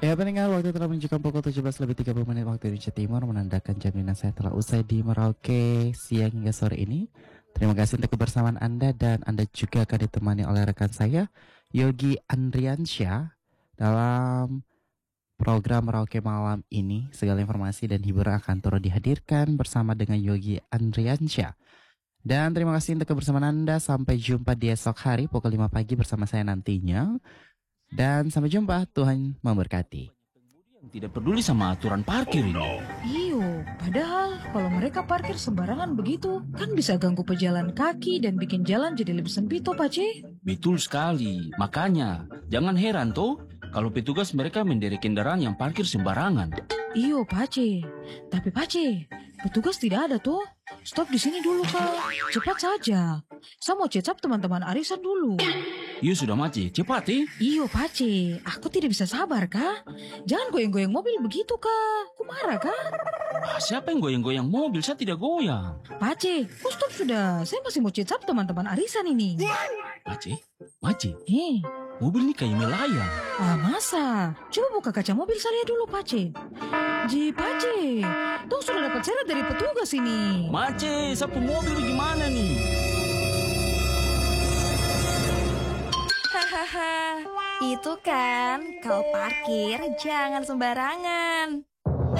Ya pendengar, waktu telah menunjukkan pukul 17 lebih 30 menit waktu Indonesia Timur, menandakan jam dinner saya telah usai di Merauke siang hingga sore ini. Terima kasih untuk kebersamaan Anda, dan Anda juga akan ditemani oleh rekan saya Yogi Andriansyah dalam program Merauke malam ini. Segala informasi dan hiburan akan turut dihadirkan bersama dengan Yogi Andriansyah. Dan terima kasih untuk kebersamaan Anda. Sampai jumpa di esok hari pukul 5 pagi bersama saya nantinya. Dan sampai jumpa, Tuhan memberkati. Tidak peduli sama aturan parkir ini. Iyo, padahal kalau mereka parkir sembarangan begitu, kan bisa ganggu pejalan kaki dan bikin jalan jadi lebih sempit toh, Pace. Betul sekali. Makanya, jangan heran toh kalau petugas mereka menderek kendaraan yang parkir sembarangan. Iyo, Pace. Tapi Pace, petugas tidak ada toh. Stop di sini dulu, Kak. Cepat saja. Saya mau cecap teman-teman arisan dulu. Iya sudah Maci, cepat Iyo, Pace. Aku tidak bisa sabar, Kak. Jangan goyang-goyang mobil begitu, Kak. Aku marah, Kak. Siapa yang goyang-goyang mobil? Saya tidak goyang. Pace, stop sudah. Saya masih mau cecap teman-teman arisan ini. Maci, mobil ini kayak melayang. Masa? Coba buka kaca mobil saya dulu, Pace. Pace, Tong sudah dapat seret dari petugas ini. Maci, sapu mobil gimana nih? Hahaha, itu kan kalau parkir jangan sembarangan.